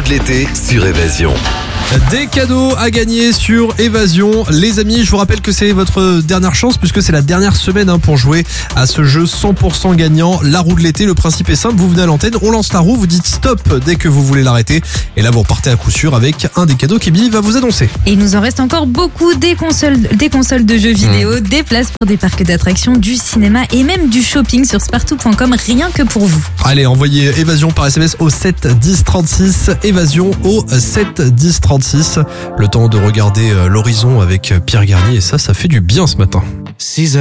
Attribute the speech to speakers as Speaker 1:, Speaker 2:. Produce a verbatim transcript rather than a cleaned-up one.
Speaker 1: de l'été sur Évasion.
Speaker 2: Des cadeaux à gagner sur Évasion. Les amis, je vous rappelle que c'est votre dernière chance puisque c'est la dernière semaine hein, pour jouer à ce jeu cent pour cent gagnant, la roue de l'été. Le principe est simple, vous venez à l'antenne, on lance la roue, vous dites stop dès que vous voulez l'arrêter. Et là, vous repartez à coup sûr avec un des cadeaux qu'Emily va vous annoncer.
Speaker 3: Et il nous en reste encore beaucoup, des consoles, des consoles de jeux vidéo, mmh. des places pour des parcs d'attractions, du cinéma et même du shopping sur spartou point com, rien que pour vous.
Speaker 2: Allez, envoyez Évasion par S M S au sept dix trente-six. Évasion au sept dix trente-six. Le temps de regarder l'horizon avec Pierre Garnier et ça, ça fait du bien ce matin.
Speaker 4: six